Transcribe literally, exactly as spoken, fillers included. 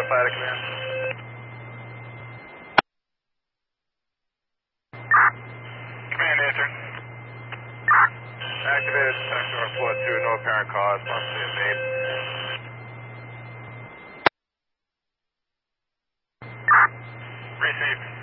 Alpha to command. Command answer. Activated detector on floor two, no apparent cause, must be made. Received.